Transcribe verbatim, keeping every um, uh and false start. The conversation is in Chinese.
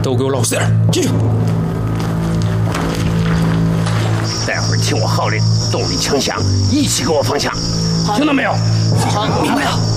都给我老实点，进去。 待会儿听我号令，洞里枪响，一起给我放枪，听到没有？ 好， 明白了。